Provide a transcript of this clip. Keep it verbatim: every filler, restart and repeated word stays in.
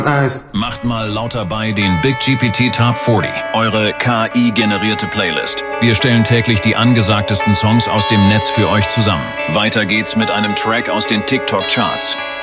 Nice. Macht mal lauter bei den Big G P T Top vierzig, eure K I-generierte Playlist. Wir stellen täglich die angesagtesten Songs aus dem Netz für euch zusammen. Weiter geht's mit einem Track aus den TikTok-Charts.